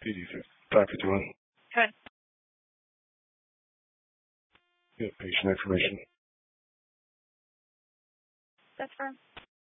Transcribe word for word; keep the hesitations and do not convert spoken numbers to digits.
P D five fifty-one. Good. Yeah, patient information. That's firm.